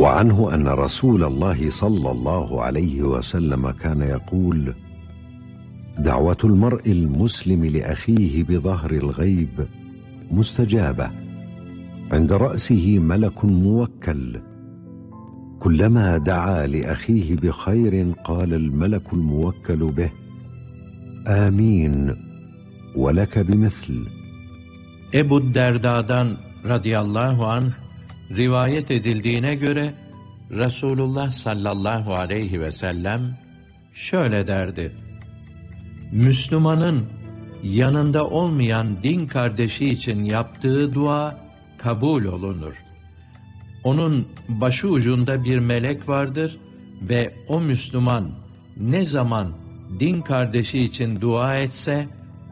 وعنه أن رسول الله صلى الله عليه وسلم كان يقول: دعوة المرء المسلم لأخيه بظهر الغيب مستجابة، عند رأسه ملك موكل، كلما دعا لأخيه بخير قال الملك الموكل به: آمين ولك بمثل. Ebu Derda'dan radıyallahu anh rivayet edildiğine göre Resulullah sallallahu aleyhi ve sellem şöyle derdi: Müslümanın yanında olmayan din kardeşi için yaptığı dua kabul olunur. Onun başı ucunda bir melek vardır ve o Müslüman ne zaman din kardeşi için dua etse